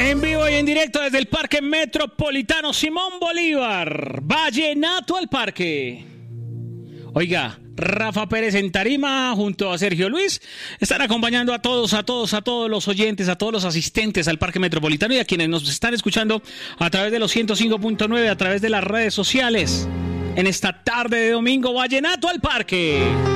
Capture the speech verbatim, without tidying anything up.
En vivo y en directo desde el Parque Metropolitano Simón Bolívar. Vallenato al Parque. Oiga, Rafa Pérez en tarima junto a Sergio Luis están acompañando a todos, a todos, a todos los oyentes, a todos los asistentes al Parque Metropolitano y a quienes nos están escuchando a través de los ciento cinco punto nueve, a través de las redes sociales. En esta tarde de domingo, Vallenato al Parque.